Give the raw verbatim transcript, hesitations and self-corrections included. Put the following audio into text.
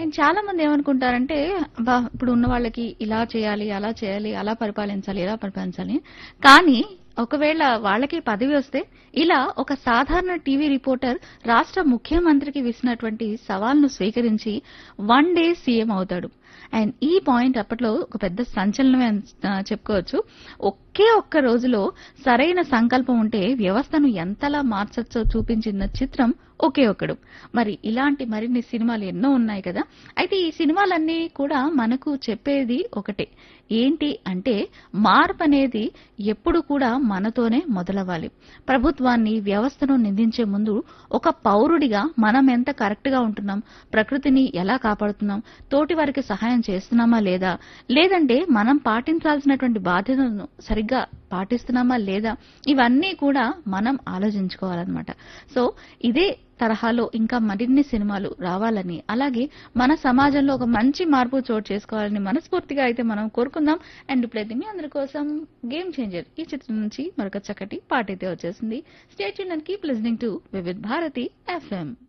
చాలా మంది ఏమనుకుంటారంటే, అబ్బా! ఇప్పుడు ఉన్న వాళ్ళకి ఇలా చేయాలి, అలా చేయాలి, అలా పరిపాలించాలి, ఇలా పరిపాలించాలి. కానీ ఒకవేళ వాళ్ళకి పదవి వస్తే, ఇలా ఒక సాధారణ టీవీ రిపోర్టర్ రాష్ట్ర ముఖ్యమంత్రికి విసిరినటువంటి సవాల్‌ను స్వీకరించి వన్ డే సీఎం అవుతాడు. అండ్ ఈ పాయింట్ అప్పట్లో ఒక పెద్ద సంచలనమే అని ఆహ్, చెప్పుకోవచ్చు. ఒకే ఒక్క రోజులో సరైన సంకల్పం ఉంటే వ్యవస్థను ఎంతలా మార్చొచ్చో చూపించిన చిత్రం ఒకే ఒక్కడు. మరి ఇలాంటి మరిన్ని సినిమాలు ఎన్నో ఉన్నాయి కదా! అయితే ఈ సినిమాలన్నీ కూడా మనకు చెప్పేది ఒకటే. ఏంటి అంటే మార్పనేది ఎప్పుడు కూడా మనతోనే మొదలవ్వాలి. ప్రభుత్వాన్ని, వ్యవస్థను నిందించే ముందు ఒక పౌరుడిగా మనం ఎంత కరెక్ట్‌గా ఉంటున్నాం, ప్రకృతిని ఎలా కాపాడుతున్నాం, తోటి వారికి సహాయం చేస్తున్నామా లేదా, లేదంటే మనం పాటించాల్సినటువంటి బాధ్యతలను సరిగ్గా పాటిస్తున్నామా లేదా, ఇవన్నీ కూడా మనం ఆలోచించుకోవాలన్నమాట. సో ఇదే తరహాలో ఇంకా మరిన్ని సినిమాలు రావాలని, అలాగే మన సమాజంలో ఒక మంచి మార్పు చోటు చేసుకోవాలని మనస్ఫూర్తిగా అయితే మనం కోరుకుందాం. అండ్ ఇప్పుడైతే మీ అందరి కోసం గేమ్ చేంజర్ ఈ చిత్రం నుంచి మరొక చక్కటి పాట అయితే వచ్చేసింది. Stay tuned and keep listening to Vividh Bharati FM.